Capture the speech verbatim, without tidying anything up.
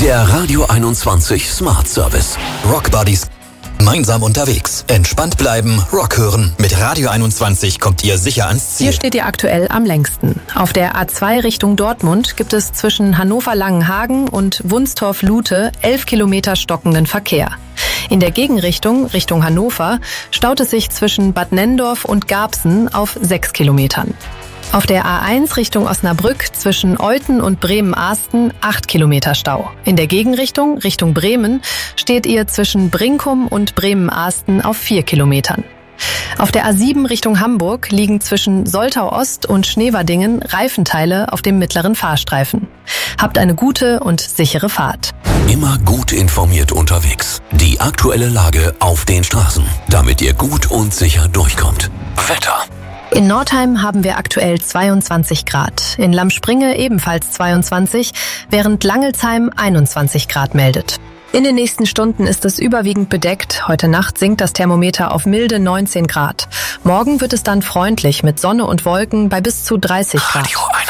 Der Radio einundzwanzig Smart Service. Rock Buddies. Gemeinsam unterwegs. Entspannt bleiben, Rock hören. Mit Radio einundzwanzig kommt ihr sicher ans Ziel. Hier steht ihr aktuell am längsten. Auf der A zwei Richtung Dortmund gibt es zwischen Hannover-Langenhagen und Wunstorf-Lute elf Kilometer stockenden Verkehr. In der Gegenrichtung, Richtung Hannover, staut es sich zwischen Bad Nenndorf und Garbsen auf sechs Kilometern. Auf der A eins Richtung Osnabrück zwischen Olten und Bremen-Ahsten acht Kilometer Stau. In der Gegenrichtung, Richtung Bremen, steht ihr zwischen Brinkum und Bremen-Ahsten auf vier Kilometern. Auf der A sieben Richtung Hamburg liegen zwischen Soltau-Ost und Schneverdingen Reifenteile auf dem mittleren Fahrstreifen. Habt eine gute und sichere Fahrt. Immer gut informiert unterwegs. Die aktuelle Lage auf den Straßen, damit ihr gut und sicher durchkommt. Wetter. In Nordheim haben wir aktuell zweiundzwanzig Grad, in Lammspringe ebenfalls zweiundzwanzig, während Langelsheim einundzwanzig Grad meldet. In den nächsten Stunden ist es überwiegend bedeckt. Heute Nacht sinkt das Thermometer auf milde neunzehn Grad. Morgen wird es dann freundlich mit Sonne und Wolken bei bis zu dreißig Grad.